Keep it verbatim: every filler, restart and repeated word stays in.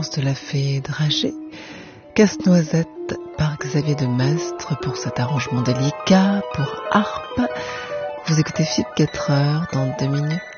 danse de la fée dragée, Casse-Noisette par Xavier de Maistre pour cet arrangement délicat pour harpe. Vous écoutez Philippe quatre heures dans deux minutes.